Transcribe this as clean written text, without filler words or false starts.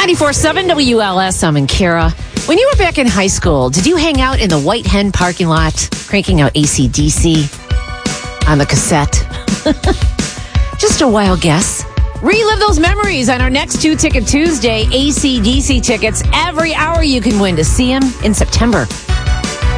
94.7 WLS, I'm in Kara. When you were back in high school, did you hang out in the White Hen parking lot, cranking out AC/DC on the cassette? Just a wild guess. Relive those memories on our next Two Ticket Tuesday, AC/DC tickets. Every hour you can win to see them in September.